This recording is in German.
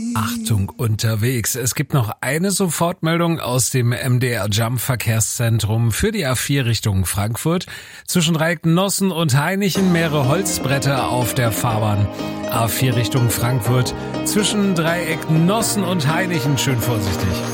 Achtung, unterwegs. Es gibt noch eine Sofortmeldung aus dem MDR Jump Verkehrszentrum für die A4 Richtung Frankfurt. Zwischen Dreieck Nossen und Hainichen mehrere Holzbretter auf der Fahrbahn. A4 Richtung Frankfurt. Zwischen Dreieck Nossen und Hainichen schön vorsichtig.